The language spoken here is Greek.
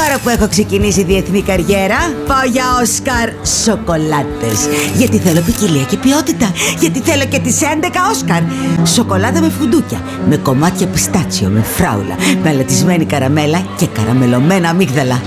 Τώρα που έχω ξεκινήσει διεθνή καριέρα, πάω για Όσκαρ σοκολάτες. Γιατί θέλω ποικιλία και ποιότητα. Γιατί θέλω και τις 11 Όσκαρ. Σοκολάτα με φουντούκια, με κομμάτια πιστάτσιο, με φράουλα, με αλατισμένη καραμέλα και καραμελωμένα αμύγδαλα.